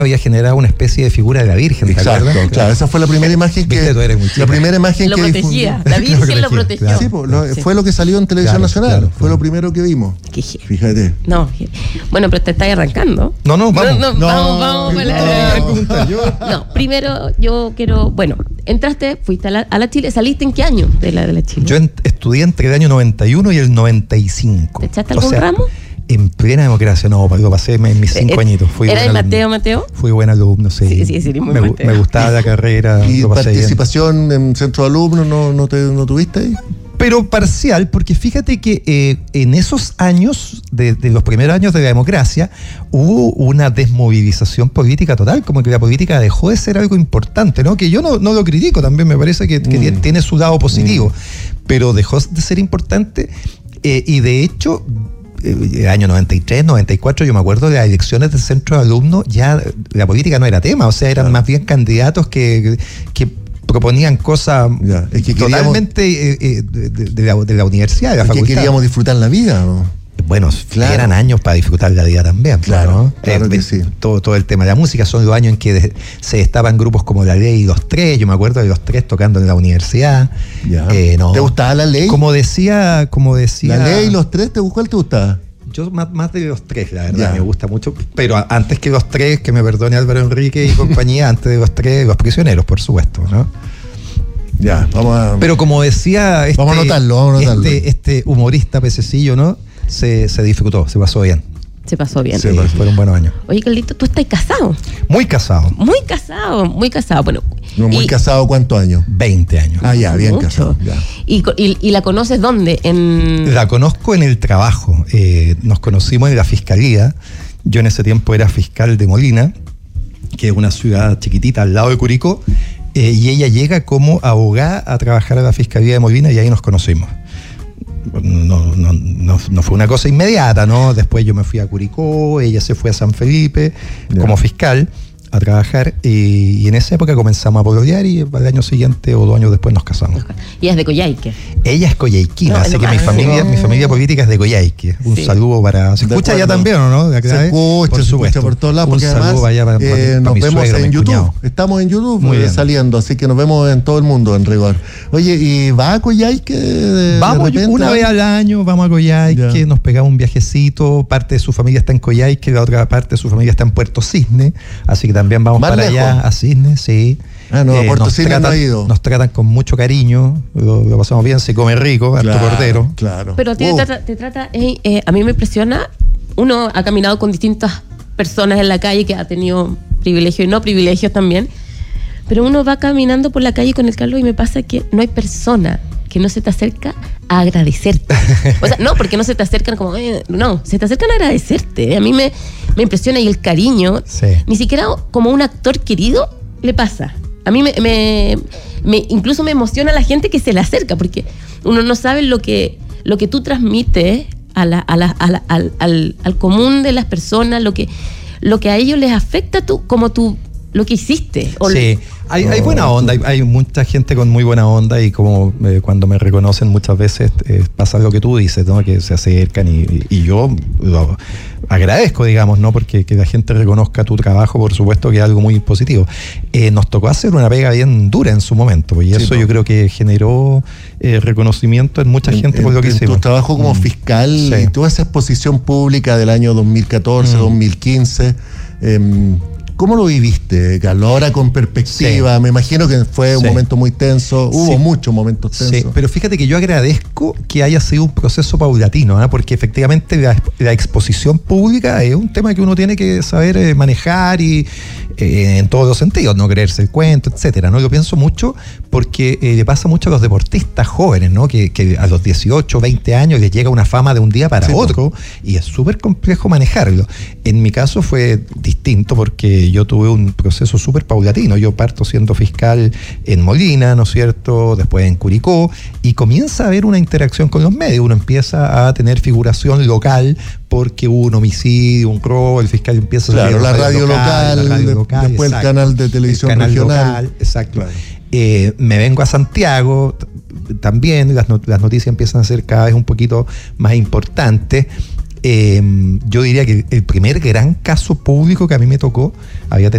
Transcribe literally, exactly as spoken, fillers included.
había generado una especie de figura de la Virgen. Exacto, claro, claro, esa fue la primera imagen que Viste, tú eres muy la primera imagen lo que protegía, difundió. la Virgen lo protegió. Claro. Sí, pues, lo, Sí. fue lo que salió en Televisión Claro, Nacional, claro, fue claro. lo primero que vimos. Qué je- Fíjate. No, je- bueno, pero te estás arrancando. No, no, vamos. No, no, No, vamos, vamos. no, para- no. No, primero yo quiero, bueno, entraste, fuiste a la, a la Chile, ¿saliste en qué año de la, de la Chile? Yo en- estudié entre el año noventa y uno y el noventa y cinco. ¿Te echaste algún ramo? En plena democracia, no, lo pasé en mis cinco Eh, añitos. Fui ¿Era buen el alumno. Mateo, Mateo? Fui buen alumno, sí. Sí, sí, sí, eres muy me, gu- Mateo. me gustaba la carrera, ¿Y lo pasé bien. participación en centro de alumnos no, no, te, no tuviste ahí? Pero parcial, porque fíjate que eh, en esos años, de, de los primeros años de la democracia, hubo una desmovilización política total, como que la política dejó de ser algo importante, ¿no? Que yo no, no lo critico, también me parece que, que Mm. tiene- tiene su lado positivo, pero dejó de ser importante eh, y de hecho... El año noventa y tres, noventa y cuatro, yo me acuerdo de las elecciones del centro de alumnos, ya la política no era tema, o sea, eran Claro. más bien candidatos que, que proponían cosas Ya, es que queríamos- totalmente eh, eh, de, de- de la, de la universidad, de la Es que facultad. queríamos disfrutar la vida, ¿no? Bueno, Claro. eran años para disfrutar la vida también. Claro, ¿no? claro que Eh, sí. Todo, todo el tema de la música son los años en que de- se estaban grupos como La Ley y Los Tres. Yo me acuerdo de Los Tres tocando en la universidad. Ya. Eh, no. ¿Te gustaba la ley? Como decía, como decía. La ley, los tres, ¿te, ¿cuál te gustaba? Yo más, más de Los Tres, la verdad, Ya. me gusta mucho. Pero a- antes que Los Tres, que me perdone Álvaro Enrique y compañía, antes de Los Tres, Los Prisioneros, por supuesto, ¿no? Ya, vamos a... Pero como decía este, Vamos a anotarlo, vamos a anotarlo. este, este humorista pececillo, ¿no? Se, se disfrutó, se pasó bien. Se pasó bien. Sí, Sí, fueron buenos años. Oye, Carlito, tú estás casado. Muy casado, Muy casado, muy casado. Bueno, No, muy y- casado, ¿cuántos años? veinte años. Ah, ya, bien mucho. casado. Ya. ¿Y, co- y, y la conoces dónde? En... La conozco en el trabajo. Eh, nos conocimos en la fiscalía. Yo en ese tiempo era fiscal de Molina, que es una ciudad chiquitita al lado de Curicó, eh, y ella llega como abogada a trabajar a la fiscalía de Molina y ahí nos conocimos. No, no, no, no fue una cosa inmediata, ¿no? Después yo me fui a Curicó, ella se fue a San Felipe Ya. como fiscal a trabajar y, y en esa época comenzamos a pololear y al año siguiente o dos años después nos casamos. Y es de Coyhaique. Ella es coyhaiquina, No, así no, que mi ah, familia, no. mi familia política es de Coyhaique. Un Sí. saludo para... ¿Se De escucha allá acuerdo. también o no? De acá, Se ¿eh? escucha, se escucha por todos lados, Un porque saludo además allá para, para eh, mi- para nos mi vemos suegro, mi en YouTube. cuñado. Estamos en YouTube Muy eh, bien. saliendo, así que nos vemos en todo el mundo, en rigor. Oye, ¿y va a Coyhaique de, de Vamos repente? una vez al año, vamos a Coyhaique, Ya. nos pegamos un viajecito, parte de su familia está en Coyhaique, la otra parte de su familia está en Puerto Cisne, así que también vamos ¿Más para lejos? allá a Cisne, sí. Ah, no, a Puerto nos Cisne no tratan, he ido. Nos tratan con mucho cariño, lo, lo pasamos bien, se come rico, harto Claro, cordero. Claro. Pero a ti Uh, te trata, te trata eh, eh, a mí me impresiona, uno ha caminado con distintas personas en la calle que ha tenido privilegios y no privilegios también, pero uno va caminando por la calle con el Carlos y me pasa que no hay persona que no se te acerca a agradecerte. O sea, no, porque no se te acercan como, eh, no, se te acercan a agradecerte. A mí me, me impresiona y el cariño, Sí. ni siquiera como un actor querido le pasa. A mí me, me, me- incluso me emociona la gente que se le acerca, porque uno no sabe lo que, lo que tú transmites a la, a la- a la- al, al, al común de las personas, lo que, lo que a ellos les afecta tú, como tú, lo que hiciste. O Sí, hay, hay buena onda, hay, hay mucha gente con muy buena onda y como eh, cuando me reconocen muchas veces eh, pasa lo que tú dices, ¿no? Que se acercan y, y- y yo lo agradezco, digamos, ¿no? Porque que la gente reconozca tu trabajo, por supuesto que es algo muy positivo. Eh, nos tocó hacer una pega bien dura en su momento y Sí, eso po. yo creo que generó eh, reconocimiento en mucha gente en, por lo que en hicimos. tu trabajo como Mm. fiscal Sí. y toda esa exposición pública del año dos mil catorce, Mm. dos mil quince, em, ¿cómo lo viviste, Carlos? Ahora con perspectiva, me imagino que fue un Sí. momento muy tenso, hubo Sí. muchos momentos tensos. Sí, pero fíjate que yo agradezco que haya sido un proceso paulatino, ¿no? Porque efectivamente la, la exposición pública es un tema que uno tiene que saber eh, manejar y eh, en todos los sentidos, no creerse el cuento, etcétera. ¿No? Lo pienso mucho porque eh, le pasa mucho a los deportistas jóvenes, ¿no? Que, que a los dieciocho, veinte años les llega una fama de un día para Sí, otro y es súper complejo manejarlo. En mi caso fue distinto porque yo tuve un proceso súper paulatino. Yo parto siendo fiscal en Molina, ¿no es cierto? Después en Curicó y comienza a haber una interacción con los medios. Uno empieza a tener figuración local porque hubo un homicidio, un robo, el fiscal empieza a Claro, salir en la radio local, la radio de- local, después el exacto. canal de televisión El canal regional. local, exacto. Claro. Eh, me vengo a Santiago, t- también las, not- las noticias empiezan a ser cada vez un poquito más importantes. eh, yo diría que el primer gran caso público que a mí me tocó había